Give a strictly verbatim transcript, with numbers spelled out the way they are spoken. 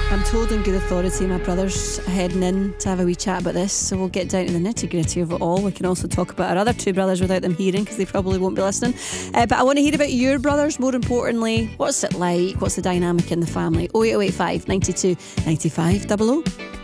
I'm told on good authority my brother's heading in to have a wee chat about this, so we'll get down to the nitty gritty of it all. We can also talk about our other two brothers without them hearing, because they probably won't be listening. Uh, but I want to hear about your brothers. More importantly, what's it like? What's the dynamic in the family? oh eight oh eight five, nine two, nine five, double oh.